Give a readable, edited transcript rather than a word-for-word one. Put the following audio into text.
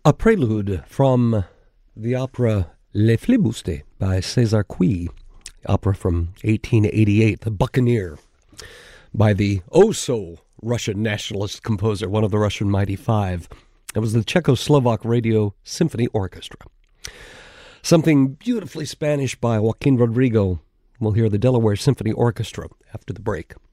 A prelude from the opera Les Flibustiers by César Cui, opera from 1888, The Buccaneer, by the oh-so-Russian nationalist composer, one of the Russian Mighty Five. It was the Czechoslovak Radio Symphony Orchestra. Something beautifully Spanish by Joaquin Rodrigo. We'll hear the Delaware Symphony Orchestra after the break.